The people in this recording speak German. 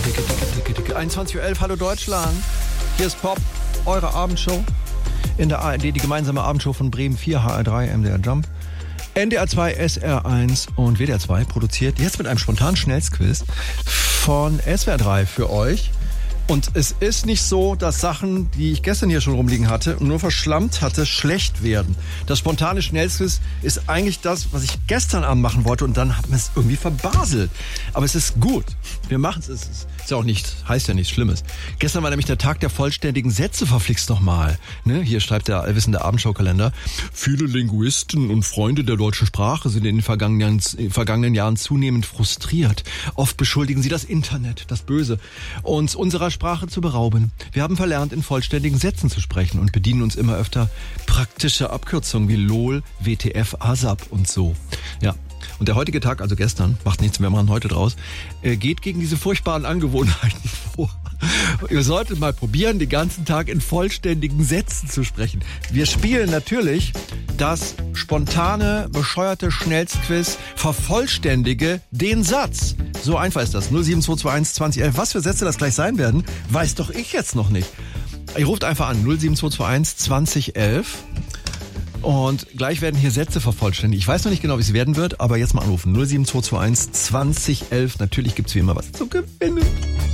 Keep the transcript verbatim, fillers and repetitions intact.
einundzwanzig Uhr elf, hallo Deutschland. Hier ist Pop, eure Abendshow. In der A R D, die gemeinsame Abendshow von Bremen vier, H R drei, M D R Jump, N D R zwei, S R eins und W D R zwei, produziert jetzt mit einem spontanen Schnellsquiz von S W R drei für euch. Und es ist nicht so, dass Sachen, die ich gestern hier schon rumliegen hatte und nur verschlammt hatte, schlecht werden. Das spontane Schnellsquiz ist eigentlich das, was ich gestern Abend machen wollte und dann hat man es irgendwie verbaselt. Aber es ist gut. Wir machen es. Es ist ja auch nicht, heißt ja nichts Schlimmes. Gestern war nämlich der Tag der vollständigen Sätze, verflixt nochmal. Ne? Hier schreibt der allwissende Abendschau-Kalender. Viele Linguisten und Freunde der deutschen Sprache sind in den vergangenen, in den vergangenen Jahren zunehmend frustriert. Oft beschuldigen sie das Internet, das Böse, uns unserer Sprache zu berauben. Wir haben verlernt, in vollständigen Sätzen zu sprechen und bedienen uns immer öfter praktischer Abkürzungen wie LOL, W T F, ASAP und so. Ja. Und der heutige Tag, also gestern, macht nichts, wir machen heute draus, geht gegen diese furchtbaren Angewohnheiten vor. Ihr solltet mal probieren, den ganzen Tag in vollständigen Sätzen zu sprechen. Wir spielen natürlich das spontane, bescheuerte Schnellsquiz Vervollständige den Satz. So einfach ist das. null sieben zwei zwei eins zwanzig elf. Was für Sätze das gleich sein werden, weiß doch ich jetzt noch nicht. Ihr ruft einfach an, null sieben zwei zwei eins zwanzig elf. Und gleich werden hier Sätze vervollständigt. Ich weiß noch nicht genau, wie es werden wird, aber jetzt mal anrufen. null sieben zwei zwei eins zwanzig elf. Natürlich gibt's wie immer was zu gewinnen.